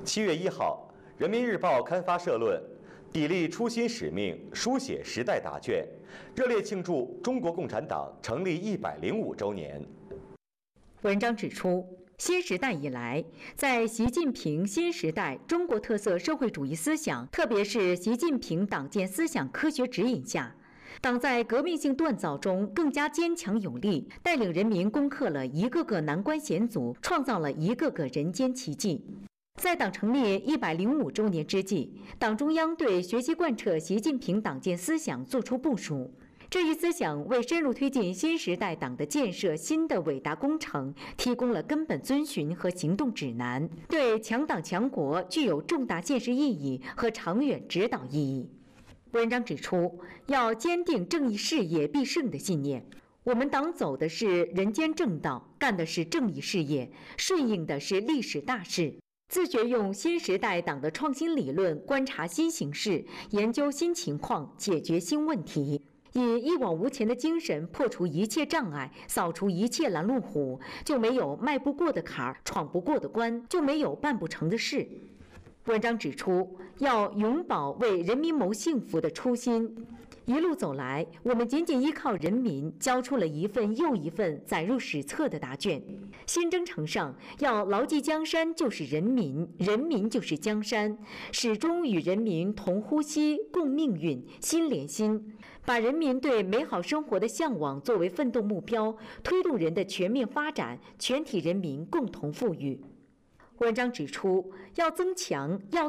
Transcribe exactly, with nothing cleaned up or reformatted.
七月一号，《人民日报》刊发社论，砥砺初心使命，书写时代答卷，热烈庆祝中国共产党成立一百零五周年。 文章指出，新时代以来，在习近平新时代中国特色社会主义思想，特别是习近平党建思想科学指引下，党在革命性锻造中更加坚强有力，带领人民攻克了一个个难关险阻，创造了一个个人间奇迹。在党成立一百零五周年之际，党中央对学习贯彻习近平党建思想作出部署。这一思想为深入推进新时代党的建设新的伟大工程提供了根本遵循和行动指南，对强党强国具有重大现实意义和长远指导意义。文章指出，要坚定正义事业必胜的信念。我们党走的是人间正道，干的是正义事业，顺应的是历史大势。自觉用新时代党的创新理论观察新形势，研究新情况，解决新问题，以一往无前的精神破除一切障碍，扫除一切拦路虎，就没有迈不过的坎儿，闯不过的关，就没有办不成的事。文章指出，要永葆为人民谋幸福的初心。一路走来，我们仅仅依靠人民，交出了一份又一份载入史册的答卷。新征程上，要牢记江山就是人民，人民就是江山，始终与人民同呼吸、共命运、心连心，把人民对美好生活的向往作为奋斗目标，推动人的全面发展，全体人民共同富裕。文章指出，要增强要